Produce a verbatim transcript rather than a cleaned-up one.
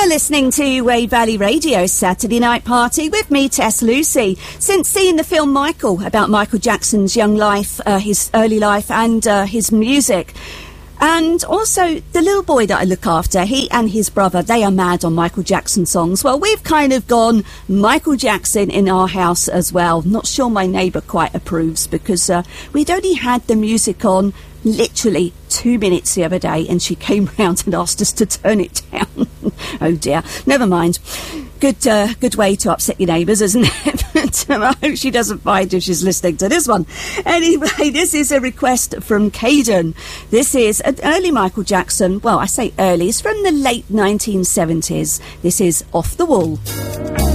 You're listening to Wave Valley Radio Saturday Night Party with me, Tess Lucy. Since seeing the film Michael, about Michael Jackson's young life, uh, his early life and uh, his music, and also the little boy that I look after, he and his brother, they are mad on Michael Jackson songs. Well, we've kind of gone Michael Jackson in our house as well. Not sure my neighbour quite approves, because uh, we'd only had the music on literally two minutes the other day, and she came round and asked us to turn it down. Oh dear, never mind. Good uh, good way to upset your neighbours, isn't it? But um, I hope she doesn't mind if she's listening to this one. Anyway, this is a request from Caden. This is an early Michael Jackson. Well, I say early, it's from the late nineteen seventies. This is Off the Wall.